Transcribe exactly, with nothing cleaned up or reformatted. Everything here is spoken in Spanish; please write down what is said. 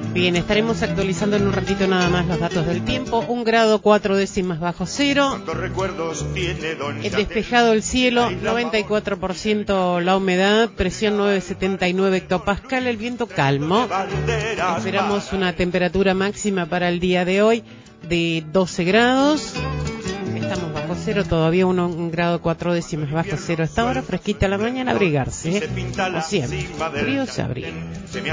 Bien, estaremos actualizando en un ratito nada más los datos del tiempo. Un grado cuatro décimas bajo cero. Es despejado el cielo, noventa y cuatro por ciento la humedad, presión nueve setenta y nueve hectopascal, el viento calmo. Esperamos una temperatura máxima para el día de hoy de doce grados. Estamos bajo cero, todavía uno, un grado cuatro décimas bajo cero. Esta hora fresquita a la mañana, abrigarse, ¿eh? Como siempre, frío se abriga.